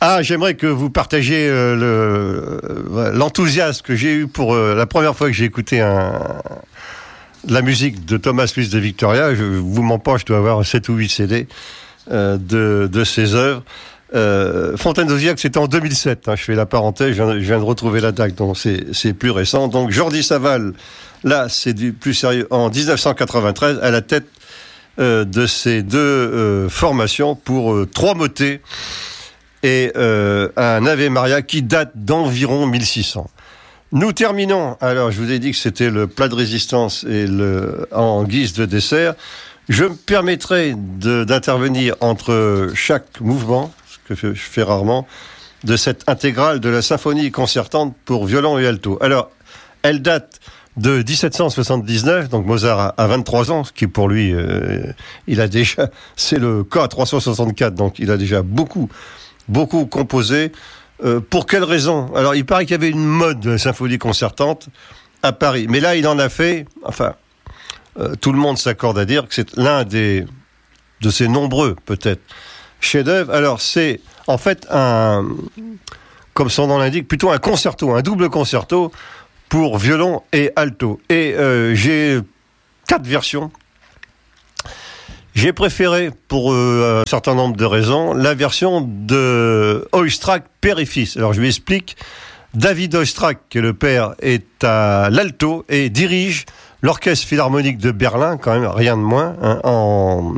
Ah, j'aimerais que vous partagiez l'enthousiasme que j'ai eu pour la première fois que j'ai écouté de la musique de Thomas Luis de Victoria. Je vous mens pas, je dois avoir 7 ou 8 CD de ses œuvres. Fontaine d'Auziac, c'était en 2007. Je fais la parenthèse, je viens de retrouver la date, donc c'est plus récent. Donc Jordi Savall, là, c'est du plus sérieux. En 1993, à la tête de ces deux formations pour 3 motets et un Ave Maria qui date d'environ 1600. Nous terminons. Alors, je vous ai dit que c'était le plat de résistance et en guise de dessert. Je me permettrai d'intervenir entre chaque mouvement, ce que je fais rarement, de cette intégrale de la symphonie concertante pour violon et alto. Alors, elle date de 1779, donc Mozart a 23 ans, ce qui pour lui, il a déjà, c'est le cas 364, donc il a déjà beaucoup composé. Pour quelle raison ? Alors, il paraît qu'il y avait une mode de la symphonie concertante à Paris, mais là, il en a fait, enfin, tout le monde s'accorde à dire que c'est l'un de ses nombreux, peut-être, chefs-d'œuvre. Alors, c'est en fait comme son nom l'indique, plutôt un concerto, un double concerto pour violon et alto. Et j'ai 4 versions. J'ai préféré, pour un certain nombre de raisons, la version de Oistrakh, père et fils. Alors, je m'explique. David Oistrakh, qui est le père, est à l'alto et dirige l'Orchestre Philharmonique de Berlin, quand même, rien de moins, en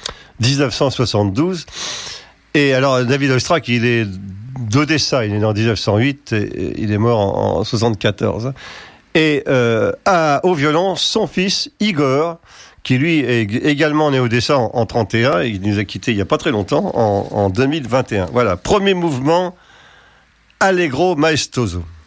1972. Et alors, David Oistrakh, il est d'Odessa, il est né en 1908, et il est mort en 1974. Et au violon, son fils, Igor, qui lui est également né à Odessa en 1931, il nous a quittés il n'y a pas très longtemps, en 2021. Voilà, premier mouvement, Allegro maestoso.